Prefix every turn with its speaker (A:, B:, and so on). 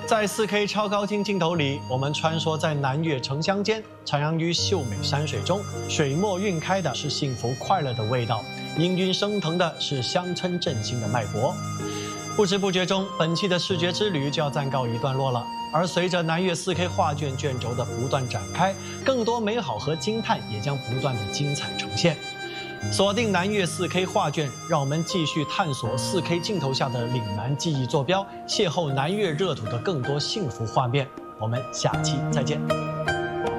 A: 在 4K 超高清镜头里，我们穿梭在南粤城乡间，徜徉于秀美山水中，水墨晕开的是幸福快乐的味道，氤氲升腾的是乡村振兴的脉搏。不知不觉中，本期的视觉之旅就要暂告一段落了。而随着南粤 4K 画卷卷轴的不断展开，更多美好和惊叹也将不断的精彩呈现。锁定南粤 4K 画卷，让我们继续探索 4K 镜头下的岭南记忆坐标，邂逅南粤热土的更多幸福画面。我们下期再见。